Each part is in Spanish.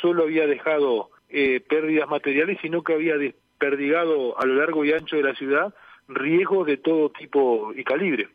solo había dejado pérdidas materiales, sino que había desperdigado a lo largo y ancho de la ciudad riesgos de todo tipo y calibre,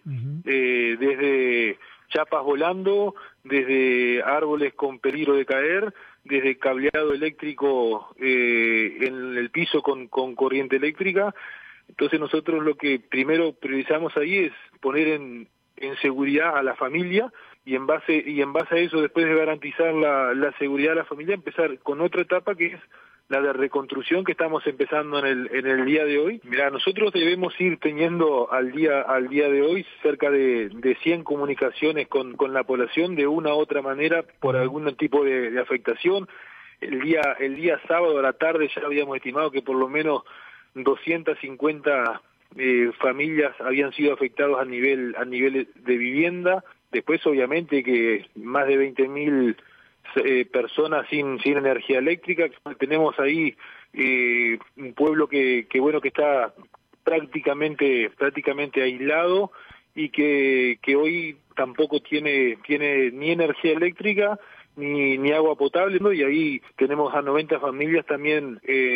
desde chapas volando, desde árboles con peligro de caer, desde cableado eléctrico en el piso con corriente eléctrica. Entonces nosotros lo que primero priorizamos ahí es poner en seguridad a la familia, y en base a eso, después de garantizar la seguridad de la familia, empezar con otra etapa que es la de reconstrucción, que estamos empezando en el día de hoy. Mirá, nosotros debemos ir teniendo al día de hoy cerca de 100 comunicaciones con la población de una u otra manera por algún tipo de afectación. El día sábado a la tarde ya habíamos estimado que por lo menos 250 familias habían sido afectadas a nivel de vivienda. Después, obviamente, que más de 20.000 personas sin energía eléctrica. Tenemos ahí un pueblo que está prácticamente aislado, y que hoy tampoco tiene ni energía eléctrica ni agua potable, ¿no? Y ahí tenemos a 90 familias también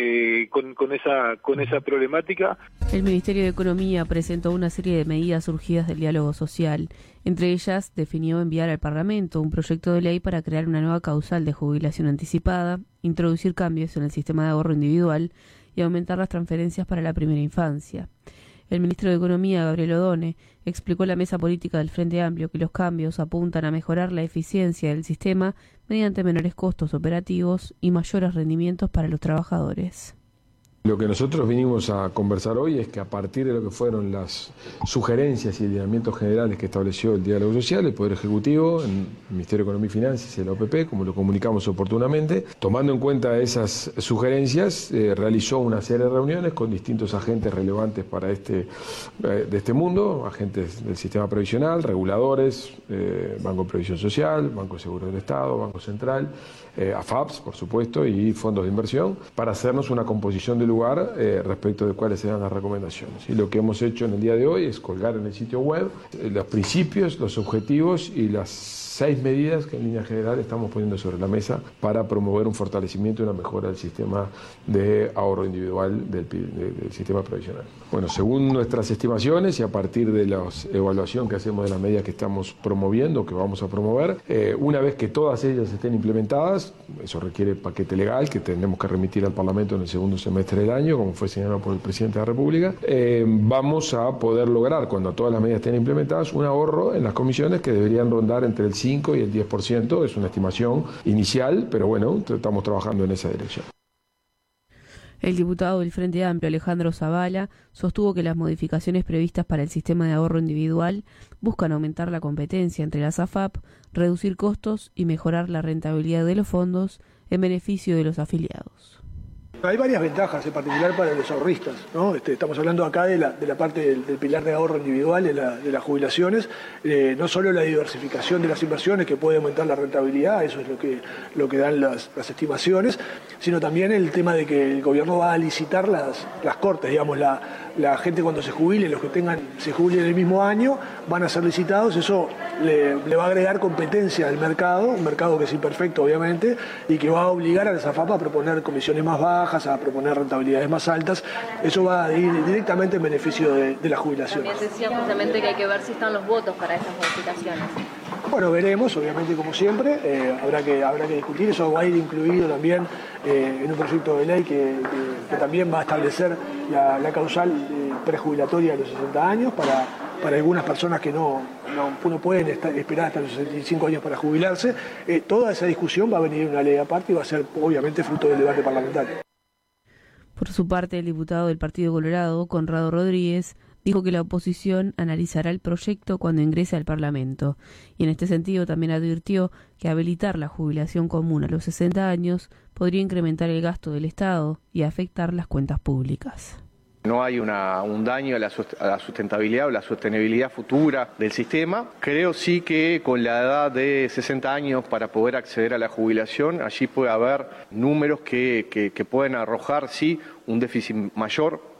con esa problemática. El Ministerio de Economía presentó una serie de medidas surgidas del diálogo social. Entre ellas, definió enviar al Parlamento un proyecto de ley para crear una nueva causal de jubilación anticipada, introducir cambios en el sistema de ahorro individual y aumentar las transferencias para la primera infancia. El ministro de Economía, Gabriel Odone, explicó a la mesa política del Frente Amplio que los cambios apuntan a mejorar la eficiencia del sistema mediante menores costos operativos y mayores rendimientos para los trabajadores. Lo que nosotros vinimos a conversar hoy es que a partir de lo que fueron las sugerencias y lineamientos generales que estableció el diálogo social, el Poder Ejecutivo, el Ministerio de Economía y Finanzas y el OPP, como lo comunicamos oportunamente, tomando en cuenta esas sugerencias, realizó una serie de reuniones con distintos agentes relevantes para de este mundo, agentes del sistema previsional, reguladores, Banco de Previsión Social, Banco de Seguro del Estado, Banco Central, AFAPs, por supuesto, y fondos de inversión, para hacernos una composición de lugar respecto de cuáles serán las recomendaciones. Y lo que hemos hecho en el día de hoy es colgar en el sitio web los principios, los objetivos y las 6 medidas que en línea general estamos poniendo sobre la mesa para promover un fortalecimiento y una mejora del sistema de ahorro individual del sistema previsional. Bueno, según nuestras estimaciones y a partir de la evaluación que hacemos de las medidas que estamos promoviendo, que vamos a promover, una vez que todas ellas estén implementadas, eso requiere paquete legal que tendremos que remitir al Parlamento en el segundo semestre del año, como fue señalado por el Presidente de la República, vamos a poder lograr, cuando todas las medidas estén implementadas, un ahorro en las comisiones que deberían rondar entre el 5 y el 10%, es una estimación inicial, pero bueno, estamos trabajando en esa dirección. El diputado del Frente Amplio, Alejandro Zavala, sostuvo que las modificaciones previstas para el sistema de ahorro individual buscan aumentar la competencia entre las AFAP, reducir costos y mejorar la rentabilidad de los fondos en beneficio de los afiliados. Hay varias ventajas, en particular para los ahorristas, ¿no? Estamos hablando acá de la parte del pilar de ahorro individual, de las jubilaciones, no solo la diversificación de las inversiones que puede aumentar la rentabilidad, eso es lo que dan las estimaciones, sino también el tema de que el gobierno va a licitar las cortes, digamos, la gente cuando se jubile, los que se jubilen el mismo año, van a ser licitados, eso le va a agregar competencia al mercado, un mercado que es imperfecto obviamente, y que va a obligar a las AFAP a proponer comisiones más bajas, a proponer rentabilidades más altas. Eso va a ir directamente en beneficio de la jubilación. También decía justamente que hay que ver si están los votos para estas modificaciones. Bueno, veremos, obviamente como siempre, habrá que discutir, eso va a ir incluido también en un proyecto de ley que también va a establecer la causal prejubilatoria de los 60 años para algunas personas que no pueden esperar hasta los 65 años para jubilarse. Toda esa discusión va a venir en una ley aparte y va a ser obviamente fruto del debate parlamentario. Por su parte, el diputado del Partido Colorado, Conrado Rodríguez, dijo que la oposición analizará el proyecto cuando ingrese al Parlamento, y en este sentido también advirtió que habilitar la jubilación común a los 60 años podría incrementar el gasto del Estado y afectar las cuentas públicas. No hay un daño a la sustentabilidad o la sostenibilidad futura del sistema. Creo sí que con la edad de 60 años para poder acceder a la jubilación, allí puede haber números que pueden arrojar sí un déficit mayor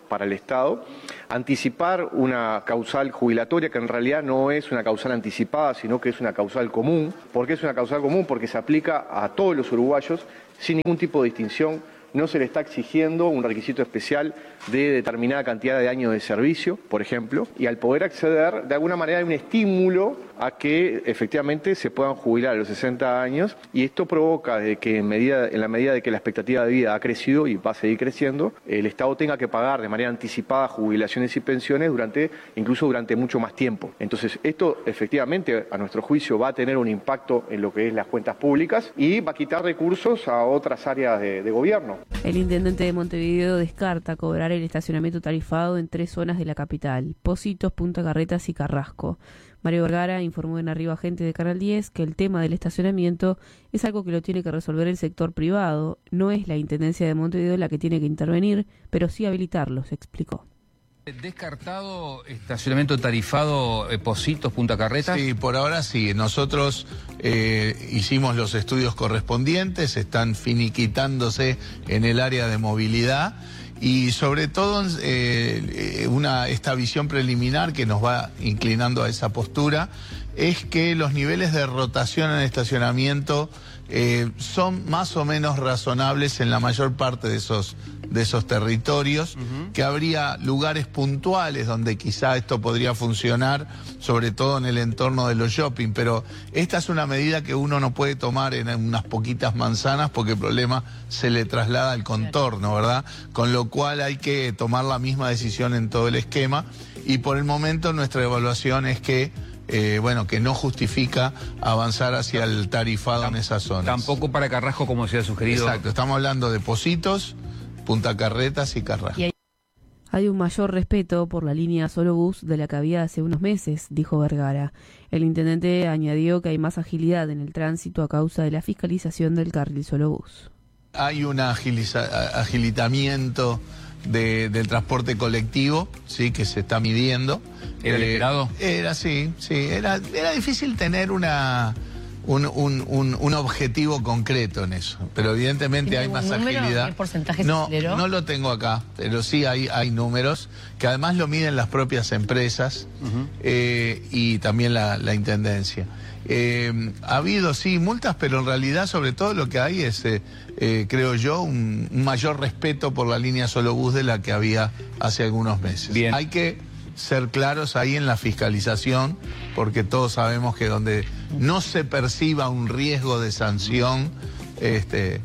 para el Estado, anticipar una causal jubilatoria que en realidad no es una causal anticipada, sino que es una causal común. ¿Por qué es una causal común? Porque se aplica a todos los uruguayos sin ningún tipo de distinción. No se le está exigiendo un requisito especial de determinada cantidad de años de servicio, por ejemplo, y al poder acceder, de alguna manera hay un estímulo a que efectivamente se puedan jubilar a los 60 años, y esto provoca de que en la medida de que la expectativa de vida ha crecido y va a seguir creciendo, el Estado tenga que pagar de manera anticipada jubilaciones y pensiones incluso durante mucho más tiempo. Entonces, esto efectivamente, a nuestro juicio, va a tener un impacto en lo que es las cuentas públicas y va a quitar recursos a otras áreas de gobierno. El intendente de Montevideo descarta cobrar el estacionamiento tarifado en 3 zonas de la capital: Pocitos, Punta Carretas y Carrasco. Mario Vergara informó en Arriba Gente de Canal 10 que el tema del estacionamiento es algo que lo tiene que resolver el sector privado. No es la Intendencia de Montevideo la que tiene que intervenir, pero sí habilitarlo, se explicó. ¿Descartado estacionamiento tarifado Pocitos, Punta Carretas? Sí, por ahora sí. Nosotros hicimos los estudios correspondientes, están finiquitándose en el área de movilidad y sobre todo esta visión preliminar que nos va inclinando a esa postura es que los niveles de rotación en estacionamiento son más o menos razonables en la mayor parte de esos territorios, que habría lugares puntuales donde quizá esto podría funcionar, sobre todo en el entorno de los shopping, pero esta es una medida que uno no puede tomar en unas poquitas manzanas porque el problema se le traslada al contorno, ¿verdad? Con lo cual hay que tomar la misma decisión en todo el esquema, y por el momento nuestra evaluación es que que no justifica avanzar hacia el tarifado en esas zonas. Tampoco para Carrasco, como se ha sugerido. Exacto, estamos hablando de Pocitos, Punta Carretas y Carrasco. Hay un mayor respeto por la línea solo bus de la que había hace unos meses, dijo Vergara. El intendente añadió que hay más agilidad en el tránsito a causa de la fiscalización del carril solo bus. Hay un agilitamiento del transporte colectivo, sí, que se está midiendo. ¿Era esperado? Sí. Era difícil tener un objetivo concreto en eso, pero evidentemente hay más agilidad. ¿Qué porcentaje se aceleró? No lo tengo acá, pero sí hay números que además lo miden las propias empresas y también la Intendencia. Ha habido, sí, multas, pero en realidad sobre todo lo que hay es, creo yo, un mayor respeto por la línea solo bus de la que había hace algunos meses. Bien. Hay que ser claros ahí en la fiscalización, porque todos sabemos que donde no se perciba un riesgo de sanción, el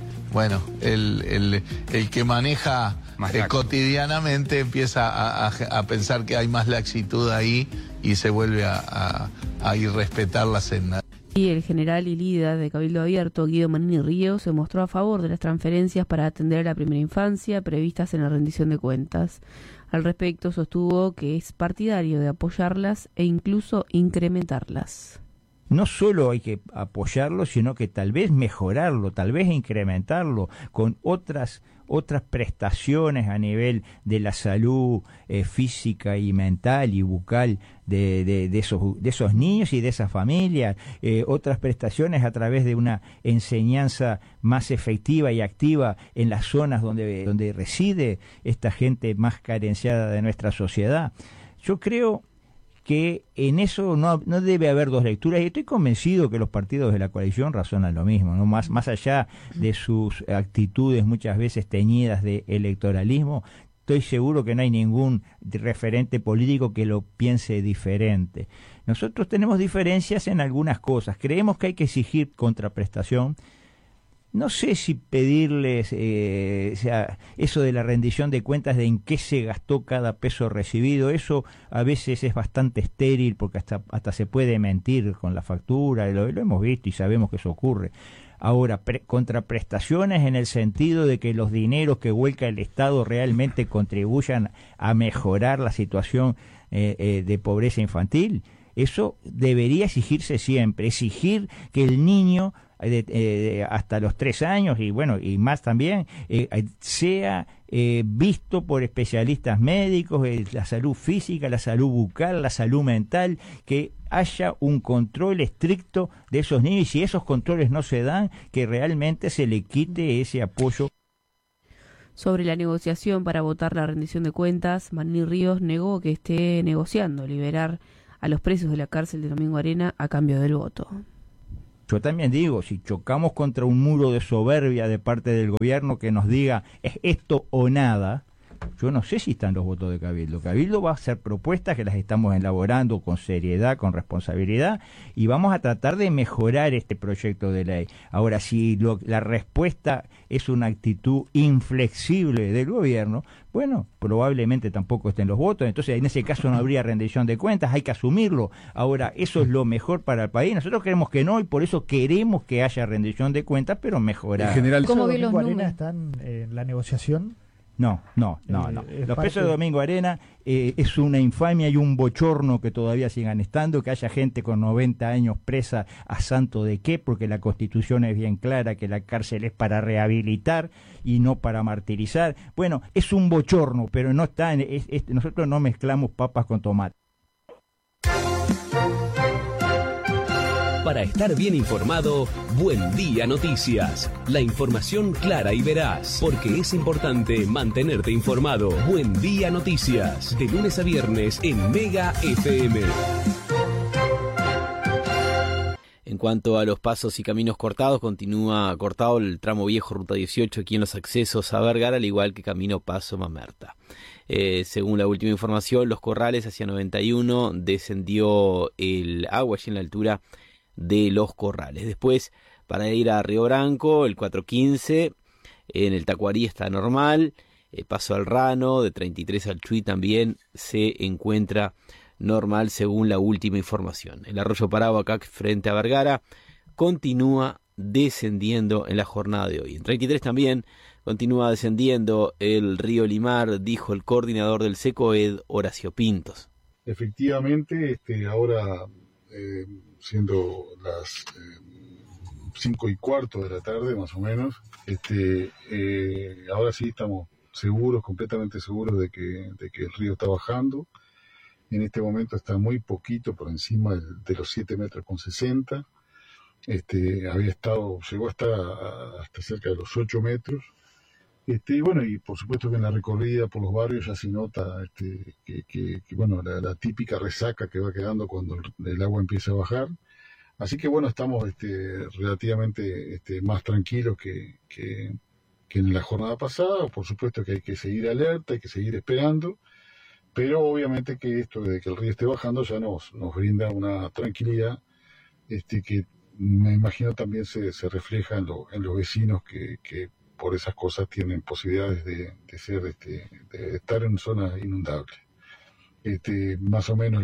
que maneja cotidianamente empieza a pensar que hay más laxitud ahí y se vuelve a irrespetar la senda. Y el general y líder de Cabildo Abierto, Guido Manini Ríos, se mostró a favor de las transferencias para atender a la primera infancia previstas en la rendición de cuentas. Al respecto, sostuvo que es partidario de apoyarlas e incluso incrementarlas. No solo hay que apoyarlo, sino que tal vez mejorarlo, tal vez incrementarlo con otras prestaciones a nivel de la salud física y mental y bucal de esos niños y de esas familias, otras prestaciones a través de una enseñanza más efectiva y activa en las zonas donde reside esta gente más carenciada de nuestra sociedad. Yo creo que en eso no debe haber dos lecturas, y estoy convencido que los partidos de la coalición razonan lo mismo, ¿no? Más allá de sus actitudes muchas veces teñidas de electoralismo, estoy seguro que no hay ningún referente político que lo piense diferente. Nosotros tenemos diferencias en algunas cosas. Creemos que hay que exigir contraprestación. No sé si pedirles eso de la rendición de cuentas, de en qué se gastó cada peso recibido. Eso a veces es bastante estéril porque hasta se puede mentir con la factura, lo hemos visto y sabemos que eso ocurre. Ahora, contraprestaciones en el sentido de que los dineros que vuelca el Estado realmente contribuyan a mejorar la situación de pobreza infantil, eso debería exigirse siempre. Exigir que el niño hasta los 3 años y más también sea visto por especialistas médicos, la salud física, la salud bucal, la salud mental, que haya un control estricto de esos niños, y si esos controles no se dan, que realmente se le quite ese apoyo. Sobre la negociación para votar la rendición de cuentas, Manini Ríos negó que esté negociando liberar a los presos de la cárcel de Domingo Arena a cambio del voto. Yo también digo, si chocamos contra un muro de soberbia de parte del gobierno que nos diga es esto o nada, yo no sé si están los votos de Cabildo. Cabildo va a hacer propuestas que las estamos elaborando con seriedad, con responsabilidad, y vamos a tratar de mejorar este proyecto de ley. Ahora, si la respuesta es una actitud inflexible del gobierno, bueno, probablemente tampoco estén los votos, entonces en ese caso no habría rendición de cuentas, hay que asumirlo. Ahora, eso es lo mejor para el país. Nosotros creemos que no, y por eso queremos que haya rendición de cuentas, pero mejorar. En general, ¿cómo ve los números? ¿Están en la negociación? No. Los presos de Domingo Arena es una infamia y un bochorno que todavía sigan estando, que haya gente con 90 años presa a santo de qué, porque la Constitución es bien clara que la cárcel es para rehabilitar y no para martirizar. Bueno, es un bochorno, pero no está nosotros no mezclamos papas con tomate. Para estar bien informado, Buen Día Noticias. La información clara y veraz, porque es importante mantenerte informado. Buen Día Noticias, de lunes a viernes en Mega FM. En cuanto a los pasos y caminos cortados, continúa cortado el tramo viejo Ruta 18 aquí en los accesos a Vergara, al igual que camino Paso Mamerta. Según la última información, Los Corrales hacia 91 descendió el agua allí en la altura de Los Corrales. Después, para ir a Río Branco, el 415, en el Tacuarí está normal. Paso al Rano, de 33 al Chuy también se encuentra normal según la última información. El arroyo Paragua acá frente a Vergara continúa descendiendo en la jornada de hoy. En 33 también continúa descendiendo el río Limar, dijo el coordinador del SECOED, Horacio Pintos. Efectivamente, ahora siendo las 5:15 de la tarde más o menos, ahora sí estamos seguros, completamente seguros de que el río está bajando. En este momento está muy poquito por encima de los 7,60 metros. Llegó hasta cerca de los 8 metros. Y bueno, y por supuesto que en la recorrida por los barrios ya se nota que la típica resaca que va quedando cuando el agua empieza a bajar. Así que bueno, estamos relativamente más tranquilos que en la jornada pasada. Por supuesto que hay que seguir alerta, hay que seguir esperando, pero obviamente que esto de que el río esté bajando ya nos brinda una tranquilidad que me imagino también se refleja en los vecinos que por esas cosas tienen posibilidades de estar en zonas inundables. Más o menos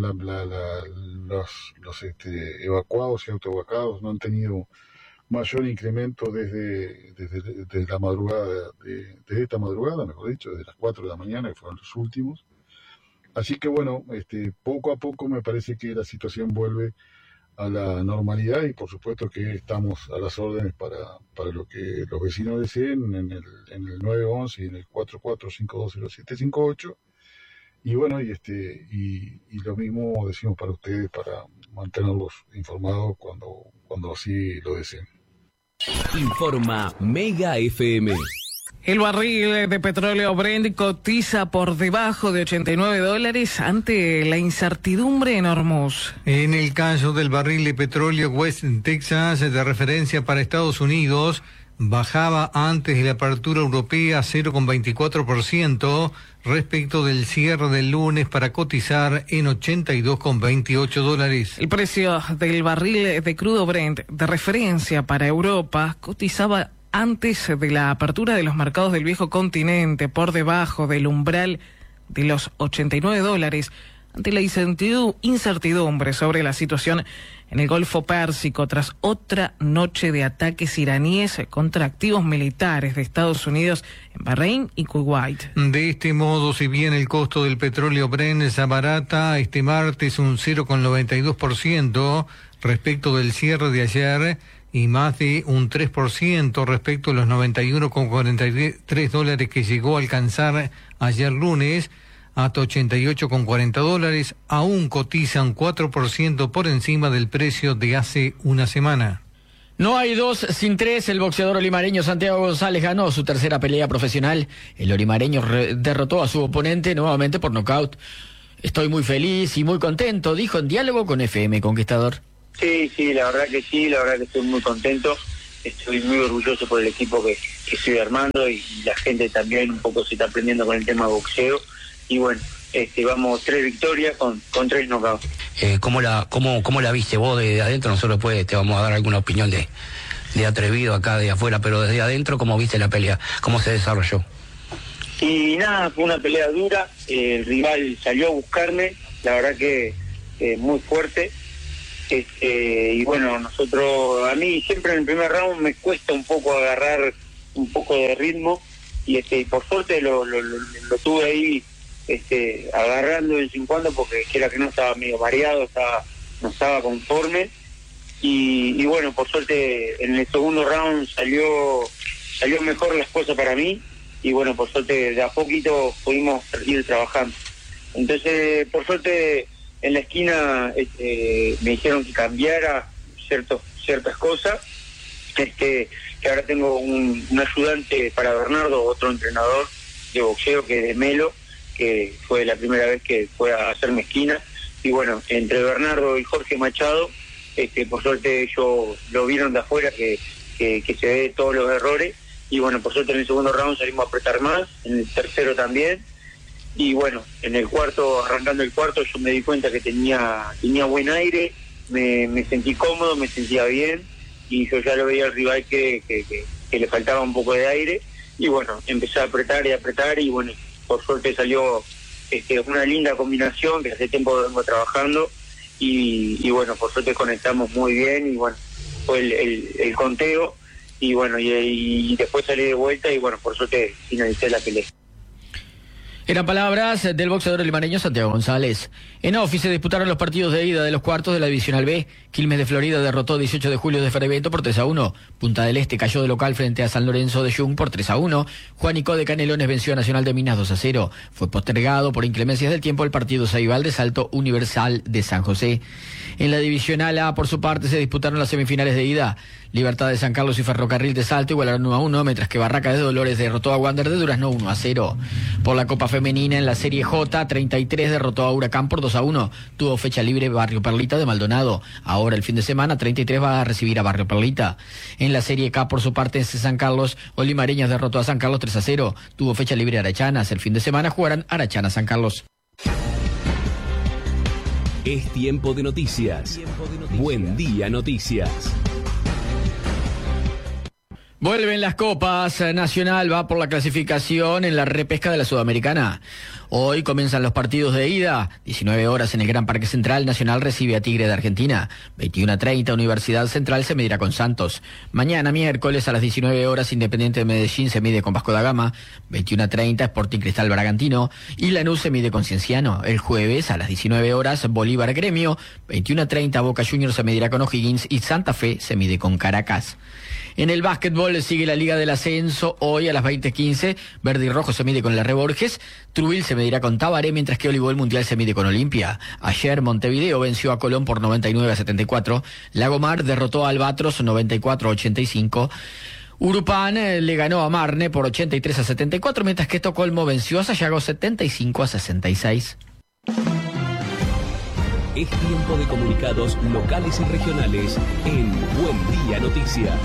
los evacuados y autoevacuados no han tenido mayor incremento desde la madrugada, desde esta madrugada, mejor dicho, desde las 4 de la mañana, que fueron los últimos. Así que bueno, poco a poco me parece que la situación vuelve a la normalidad, y por supuesto que estamos a las órdenes para lo que los vecinos deseen en el 911 y en el 44520758. Y bueno, y lo mismo decimos para ustedes, para mantenerlos informados cuando así lo deseen. Informa Mega FM. El barril de petróleo Brent cotiza por debajo de $89 ante la incertidumbre en Hormuz. En el caso del barril de petróleo West Texas, de referencia para Estados Unidos, bajaba antes de la apertura europea 0,24% respecto del cierre del lunes para cotizar en $82,28. El precio del barril de crudo Brent de referencia para Europa cotizaba antes de la apertura de los mercados del viejo continente por debajo del umbral de los $89 ante la incertidumbre sobre la situación en el Golfo Pérsico tras otra noche de ataques iraníes contra activos militares de Estados Unidos en Bahrein y Kuwait. De este modo, si bien el costo del petróleo Brent se abarata este martes un 0,92% respecto del cierre de ayer y más de un 3% respecto a los $91,43 que llegó a alcanzar ayer lunes, hasta $88,40, aún cotizan 4% por encima del precio de hace una semana. No hay 2 sin 3. El boxeador olimareño Santiago González ganó su tercera pelea profesional. El olimareño derrotó a su oponente nuevamente por nocaut. Estoy muy feliz y muy contento, dijo en diálogo con FM Conquistador. Sí, la verdad que estoy muy contento. Estoy muy orgulloso por el equipo que estoy armando y la gente también un poco se está aprendiendo con el tema de boxeo. Y bueno, vamos 3 victorias con 3 knockouts. ¿Cómo la viste vos desde adentro? Nosotros después te vamos a dar alguna opinión de atrevido acá de afuera, pero desde adentro, ¿cómo viste la pelea? ¿Cómo se desarrolló? Y nada, fue una pelea dura, el rival salió a buscarme, la verdad que muy fuerte. Y bueno, a mí siempre en el primer round me cuesta un poco agarrar un poco de ritmo y por suerte lo tuve ahí agarrando de vez en cuando porque era que no estaba medio mareado, no estaba conforme y bueno, por suerte en el segundo round salió mejor las cosas para mí y bueno, por suerte de a poquito pudimos ir trabajando. Entonces, por suerte en la esquina me dijeron que cambiara ciertas cosas, que ahora tengo un ayudante para Bernardo, otro entrenador de boxeo que es de Melo, que fue la primera vez que fue a hacerme esquina, y bueno, entre Bernardo y Jorge Machado, por suerte ellos lo vieron de afuera que se ve todos los errores, y bueno, por suerte en el segundo round salimos a apretar más, en el tercero también, y bueno, en el cuarto, arrancando el cuarto, yo me di cuenta que tenía buen aire, me sentí cómodo, me sentía bien, y yo ya lo veía al rival que le faltaba un poco de aire, y bueno, empecé a apretar, y bueno, por suerte salió una linda combinación que hace tiempo vengo trabajando, y bueno, por suerte conectamos muy bien, y bueno, fue el conteo, y bueno, y después salí de vuelta, y bueno, por suerte finalicé la pelea. Eran palabras del boxeador olimareño Santiago González. En Ofi se disputaron los partidos de ida de los cuartos de la Divisional B. Quilmes de Florida derrotó 18 de julio de Ferevento por 3-1. Punta del Este cayó de local frente a San Lorenzo de Jung por 3-1. Juanico de Canelones venció a Nacional de Minas 2-0. Fue postergado por inclemencias del tiempo el partido Saibal de Salto Universal de San José. En la Divisional A, por su parte, se disputaron las semifinales de ida. Libertad de San Carlos y Ferrocarril de Salto igualaron 1-1, mientras que Barraca de Dolores derrotó a Wander de Durazno 1-0. Por la Copa Femenina, en la Serie J, 33 derrotó a Huracán por 2-1. Tuvo fecha libre Barrio Perlita de Maldonado. Ahora, el fin de semana, 33 va a recibir a Barrio Perlita. En la Serie K, por su parte, en San Carlos, Olimareñas derrotó a San Carlos 3-0. Tuvo fecha libre Arachanas. El fin de semana jugarán Arachanas-San Carlos. Es tiempo de noticias. Buen día, noticias. Vuelven las copas. Nacional va por la clasificación en la repesca de la Sudamericana. Hoy comienzan los partidos de ida. 19 horas en el Gran Parque Central. Nacional recibe a Tigre de Argentina. 21:30 Universidad Central se medirá con Santos. Mañana miércoles a las 19 horas Independiente de Medellín se mide con Vasco da Gama. 21:30 Sporting Cristal Bragantino. Y Lanús se mide con Cienciano. El jueves a las 19 horas Bolívar Gremio. 21:30 Boca Juniors se medirá con O'Higgins y Santa Fe se mide con Caracas. En el básquetbol sigue la Liga del Ascenso. Hoy a las 20:15, Verde y Rojo se mide con la Reborges. Trubil se medirá con Tabaré, mientras que Voleibol Mundial se mide con Olimpia. Ayer Montevideo venció a Colón por 99-74. Lagomar derrotó a Albatros 94-85. Urupán le ganó a Marne por 83-74, mientras que Estocolmo venció a Sayago 75-66. Es tiempo de comunicados locales y regionales en Buen Día Noticias.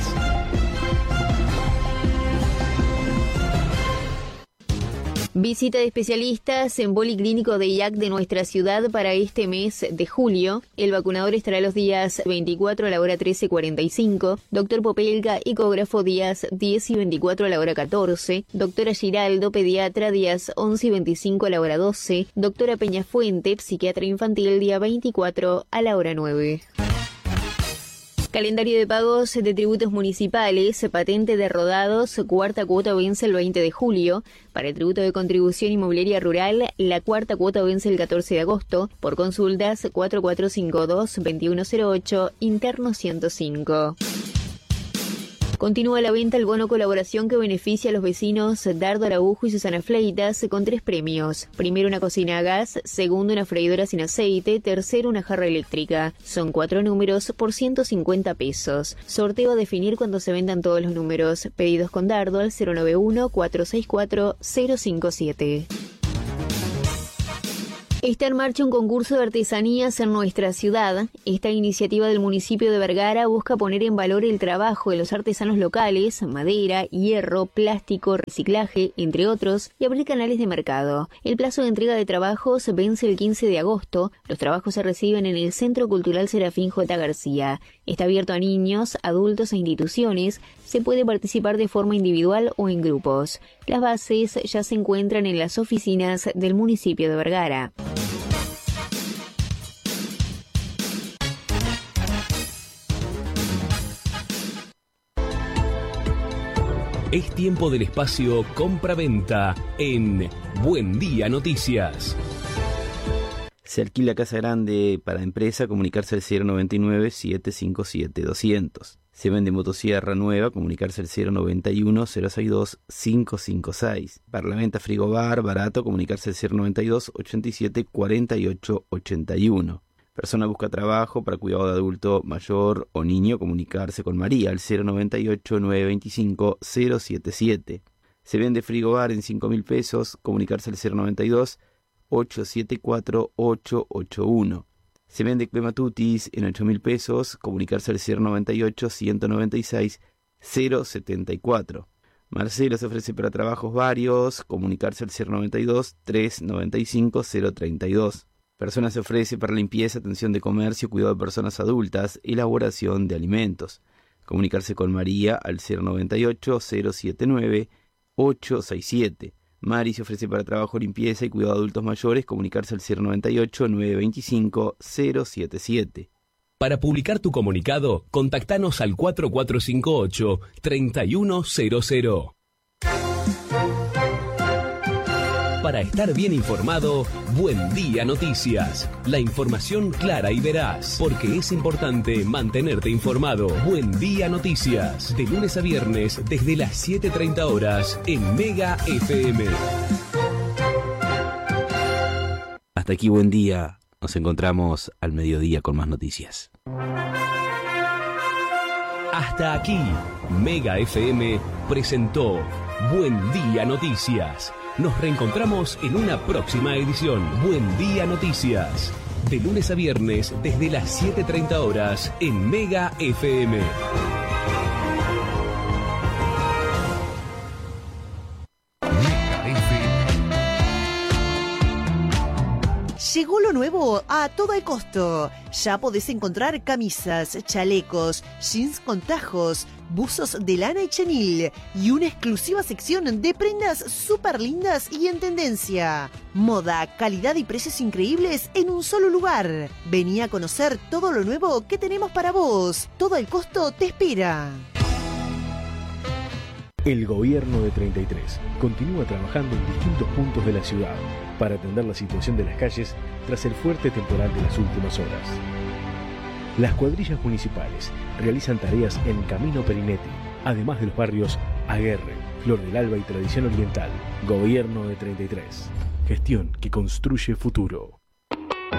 Visita de especialistas en Policlínico de IAC de nuestra ciudad para este mes de julio. El vacunador estará los días 24 a la hora 13:45. Doctor Popelga, ecógrafo, días 10 y 24 a la hora 14. Doctora Giraldo, pediatra, días 11 y 25 a la hora 12. Doctora Peñafuente, psiquiatra infantil, día 24 a la hora 9. Calendario de pagos de tributos municipales, patente de rodados, cuarta cuota vence el 20 de julio. Para el tributo de contribución inmobiliaria rural, la cuarta cuota vence el 14 de agosto. Por consultas, 4452-2108, interno 105. Continúa la venta el bono colaboración que beneficia a los vecinos Dardo Araujo y Susana Fleitas con 3 premios. Primero, una cocina a gas. Segundo, una freidora sin aceite. Tercero, una jarra eléctrica. Son 4 números por 150 pesos. Sorteo a definir cuando se vendan todos los números. Pedidos con Dardo al 091-464-057. Está en marcha un concurso de artesanías en nuestra ciudad. Esta iniciativa del municipio de Vergara busca poner en valor el trabajo de los artesanos locales, madera, hierro, plástico, reciclaje, entre otros, y abrir canales de mercado. El plazo de entrega de trabajos vence el 15 de agosto. Los trabajos se reciben en el Centro Cultural Serafín J. García. Está abierto a niños, adultos e instituciones. Se puede participar de forma individual o en grupos. Las bases ya se encuentran en las oficinas del municipio de Vergara. Es tiempo del espacio compra-venta en Buen Día Noticias. Se alquila casa grande para empresa, comunicarse al 099-757-200. Se vende motosierra nueva, comunicarse al 091-062-556. Para la venta frigobar barato, comunicarse al 092-87-48-81. Persona busca trabajo para cuidado de adulto mayor o niño, comunicarse con María al 098-925-077. Se vende frigobar en 5.000 pesos, comunicarse al 092-874-881. Se vende clematutis en 8.000 pesos, comunicarse al 098-196-074. Marcelo se ofrece para trabajos varios, comunicarse al 092-395-032. Persona se ofrece para limpieza, atención de comercio, cuidado de personas adultas, elaboración de alimentos. Comunicarse con María al 098-079-867. Mari se ofrece para trabajo, limpieza y cuidado de adultos mayores, comunicarse al 098-925-077. Para publicar tu comunicado, contactanos al 4458-3100. Para estar bien informado, Buen Día Noticias. La información clara y veraz, porque es importante mantenerte informado. Buen Día Noticias, de lunes a viernes desde las 7:30 horas en Mega FM. Hasta aquí Buen Día. Nos encontramos al mediodía con más noticias. Hasta aquí, Mega FM presentó Buen Día Noticias. Nos reencontramos en una próxima edición. Buen Día Noticias. De lunes a viernes desde las 7:30 horas en Mega FM. Llegó lo nuevo a todo el costo. Ya podés encontrar camisas, chalecos, jeans con tajos, buzos de lana y chenil y una exclusiva sección de prendas súper lindas y en tendencia. Moda, calidad y precios increíbles en un solo lugar. Vení a conocer todo lo nuevo que tenemos para vos. Todo el costo te espera. El gobierno de 33 continúa trabajando en distintos puntos de la ciudad para atender la situación de las calles tras el fuerte temporal de las últimas horas. Las cuadrillas municipales realizan tareas en Camino Perinetti, además de los barrios Aguerre, Flor del Alba y Tradición Oriental. Gobierno de 33. Gestión que construye futuro.